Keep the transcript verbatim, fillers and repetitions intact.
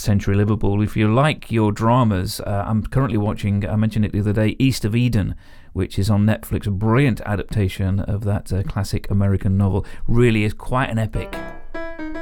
century Liverpool. If you like your dramas, uh, I'm currently watching, I mentioned it the other day, East of Eden, which is on Netflix. A brilliant adaptation of that uh, classic American novel. Really is quite an epic.